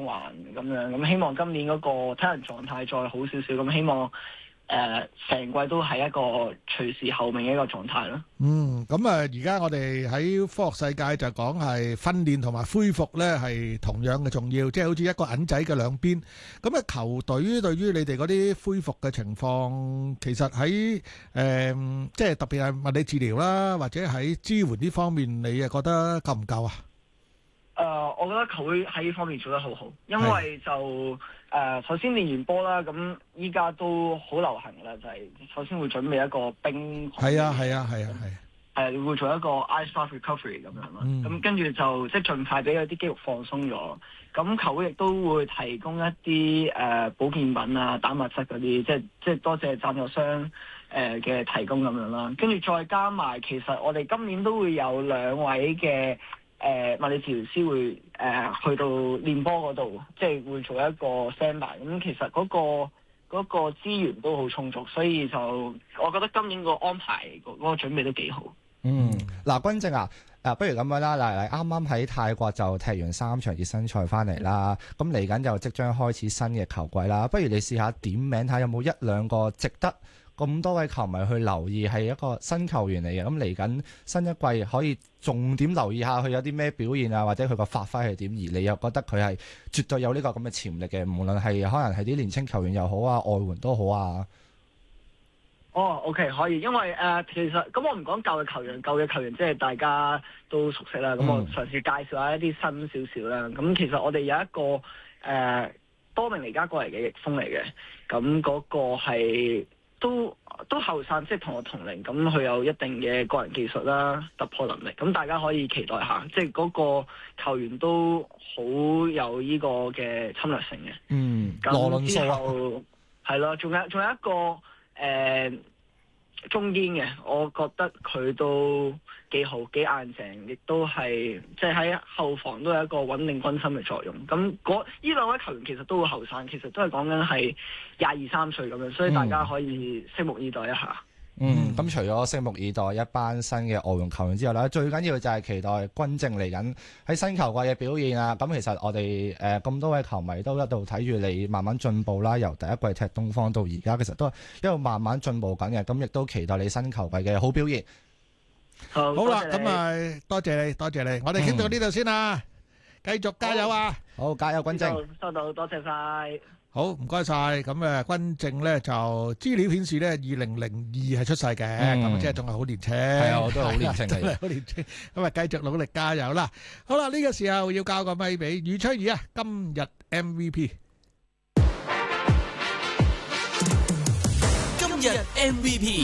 環咁樣。咁希望今年嗰個體能狀態再好少少，咁希望成季都係一個隨時候命嘅一個狀態咯。 咁而家我哋喺科學世界就講係訓練同埋恢復咧係同樣嘅重要，即係好似一個銀仔嘅兩邊。咁啊，球隊對於你哋嗰啲恢復嘅情況，其實喺即係特別係物理治療啦，或者喺支援呢方面，你又覺得夠唔夠啊？ 我覺得球會喺呢方面做得好好，因為就首先練完波啦，咁依家都好流行啦，就係首先會準備一個冰，係會做一個 ice bath recovery 咁樣咯。咁跟住就即係盡快俾嗰啲肌肉放鬆咗。咁球會亦都會提供一啲保健品啊、蛋白質嗰啲，即係多謝贊助商嘅提供咁樣啦。跟住再加埋，其實我哋今年都會有2位嘅物理治療師會去到練波嗰度，即係會做一個 standby。咁其實嗰個資源都好充足，所以就我覺得今年個安排嗰個準備都幾好。 嗱，君正啊，不如咁樣啦，嗱，啱啱喺泰國就踢完3場熱身賽翻嚟啦，咁嚟緊就即將開始新嘅球季啦，不如你試下點名睇有冇1-2個值得咁多位球迷去留意，係一個新球員嚟嘅，咁嚟緊新一季可以重點留意下佢有啲咩表現啊，或者佢個發揮係點，而你又覺得佢係絕對有呢個咁嘅潛力嘅，無論係可能係啲年青球員又好啊，外援都好啊。 OK 可以，因為其實咁我唔講舊嘅球員即係大家都熟悉啦。咁我嘗試介紹下一啲新少少啦。咁其實我哋有一個多明尼加過嚟嘅翼鋒嚟嘅，咁嗰個係都後生，即係同我同齡，咁佢有一定嘅個人技術啦、突破能力，咁大家可以期待下，即係嗰個球員都好有呢個嘅侵略性嘅。 羅倫素之後係咯，仲有一個中堅嘅，我覺得佢都幾好，幾硬淨，亦都係即係喺後防都有一個穩定軍心嘅作用。咁呢2位球員其實都好後生，其實都係講緊係22-23歲咁樣，所以大家可以拭目以待一下。 咁除咗拭目以待一班新嘅外援球員之後咧，最緊要就係期待君正嚟緊喺新球季嘅表現啊！咁其實我哋咁多位球迷都一路睇住你慢慢進步啦，由第一季踢東方到而家，其實都一路慢慢進步緊嘅。咁亦都期待你新球季嘅好表現。 好啦，咁啊多謝你，我哋傾到呢度先啦，繼續加油啊！ 好，加油，君正。 收到，多謝晒。 好，唔該晒。咁君正咧就資料顯示咧2002係出世嘅，咁即係仲係好年輕。係啊，我都好年輕嘅， 真係好年輕。咁啊，繼續努力加油啦！好啦，呢個時候要交個咪俾余翠怡啊，今日 MVP。 今日 MVP。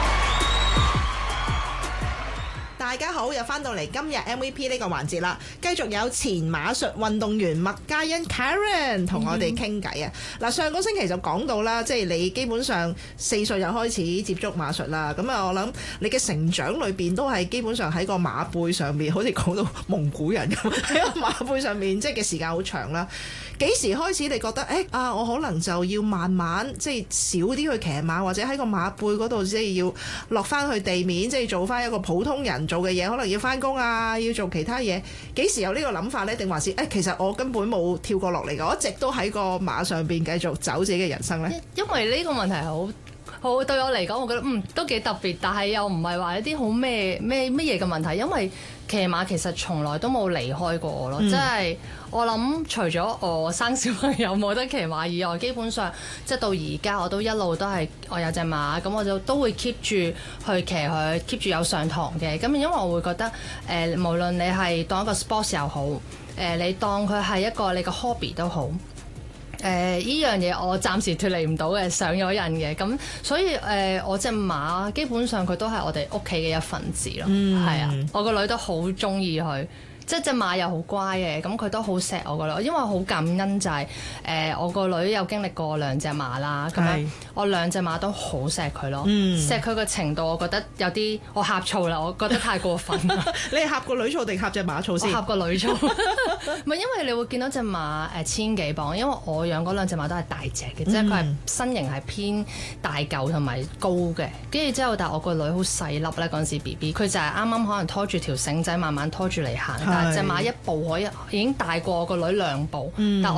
大家好，又翻到嚟今日 MVP 呢個環節啦，繼續有前馬術運動員麥嘉欣 Karen 同我哋傾偈啊！嗱，上個星期就講到啦，即係你基本上4歲就開始接觸馬術啦，咁啊，我諗你嘅成長裏邊都係基本上喺個馬背上面，好似講到蒙古人咁，喺個馬背上面即係嘅時間好長啦。幾時開始你覺得我可能就要慢慢即係少啲去騎馬，或者喺個馬背嗰度即係要落翻去地面，即係做翻一個普通人做嘅嘢，可能要翻工啊，要做其他嘢。幾時有呢個諗法呢？定還是其實我根本冇跳過落嚟嘅，我一直都喺個馬上邊繼續走自己嘅人生呢？ 因為呢個問題係好對我嚟講，我覺得都幾特別，但係又唔係話一啲好咩嘢嘅問題，因為騎馬其實從來都冇離開過我咯，即係我諗除咗我生小朋友冇得騎馬以外，基本上即係到而家我都一路都係我有隻馬，咁我就都會 keep 住去騎佢，keep 住有上堂嘅。咁因為我會覺得無論你係當一個 sports 又好，你當佢係一個你個 hobby 都好。依樣嘢我暫時脫離唔到嘅，上咗癮嘅，咁所以我隻馬基本上佢都係我哋屋企嘅一份子咯，係啊，我個女都好中意佢。即係隻馬又好乖嘅，咁佢都好錫我個女，因為好感恩就係我個女有經歷過2隻馬啦，咁樣我2隻馬都好錫佢咯，錫佢個程度我覺得有啲我呷醋啦，我覺得太過分啦。 你係呷個女醋定呷隻馬醋先？ 我呷個女醋，唔係因為你會見到隻馬1000幾磅，因為我養嗰2隻馬都係大隻嘅，即係佢係身形係偏大嚿同埋高嘅，跟住之後但係我個女好細粒咧，嗰陣時 BB， 佢就係啱啱可能拖住條繩仔慢慢拖住嚟行。隻馬一步可以已經大過我個女2步，但我